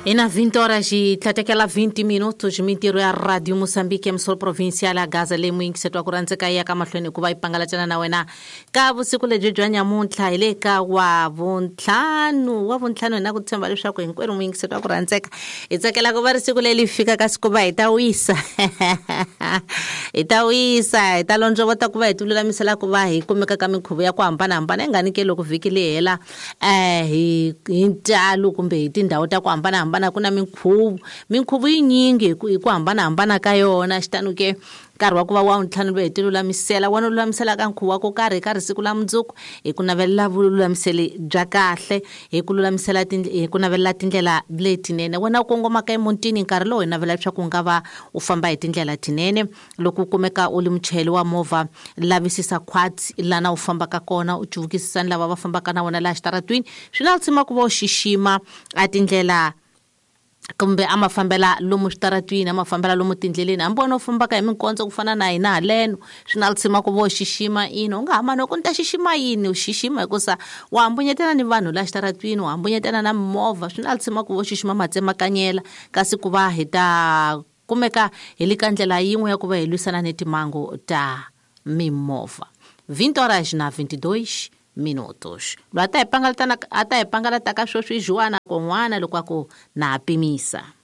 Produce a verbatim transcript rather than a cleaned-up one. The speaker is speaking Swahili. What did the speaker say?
E na vinte horas e tlatekela vinte minutos mintirho ya Radio Moçambique emissora provincial ya Gaza le muingi setu akurandzeka iya ka mahlweni ku va yi pangalatana na wena ka vusiku lebyi bya nyamuntlha hi le ka wa vuntlhanu wa vuntlhanu na ku tshemba leswaku hinkwerhu muingi setu akurandzeka hi tsakela ku va ri siku leri fika ka siku va hi ta wisa hi ta wisa hi ta londzovota ku va hi tilulamisela ku va hi kumeka ka mikhuvo ya ku hambanahambana engani ke loko vhiki li hela eh hi hi ntalo kumbe hi tindhawu ta ku hambanahambana ku na minkhuvo minkhuvo yinyingi hi ku hambanahambana ka yona xitanu ke nkarhi wa ku va wa ntlhanu loyi hi tilulamisela wona lulamisela ka nkhuvo wa ku karhi hi karhi siku la mundzuku hi ku navelela vululamiseli bya kahle hi ku lulamisela hi ku navelela tindlela letinene wena u kongomaka emutini nkarhi lowu hi navela leswaku u nga va u famba hi tindlela tinene loko u kumeka u li muchayeli wa movha lavisisa khwatsi lana u fambaka kona u cuvukisisa ni lava va fambaka na wona laha xitaratwini swi na tsima ku va u xixima a tindlela kumbe ama fambela lomu xitaratwini ama fambela lomu tindleleni hambi wona u fambaka hi minkondzo ku fana na hina haleno swi na tsima ku va u xixima ino u nga hama no ku ni ta xixima yini u xixima hikusa wa hambunyetana ni vanhu laha xitaratwini u hambunyetana na mimovha swi na tsima ku va u xixima matsemakanyela kasi ku va hi ta kumeka hi le ka ndlela yin'we ya ku va hi lwisana ni timango ta mimovha vinte horas na vinte e dois minutos lo ata hi pangalatana ata hi pangalataka swo swi jwana kun'wana loko a ku na pimisa